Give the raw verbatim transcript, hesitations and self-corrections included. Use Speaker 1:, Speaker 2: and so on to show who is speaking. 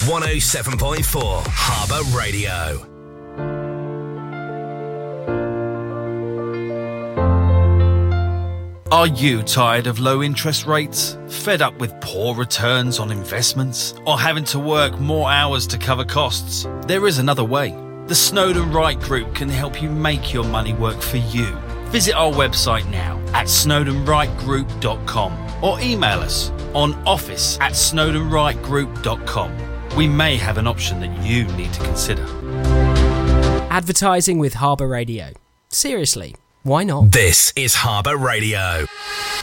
Speaker 1: one oh seven point four Harbour Radio.
Speaker 2: Are you tired of low interest rates? Fed up with poor returns on investments? Or having to work more hours to cover costs? There is another way. The Snowden Wright Group can help you make your money work for you. Visit our website now at snowden wright group dot com or email us on office at snowden wright group dot com. We may have an option that you need to consider.
Speaker 3: Advertising with Harbour Radio. Seriously, why not?
Speaker 1: This is Harbour Radio.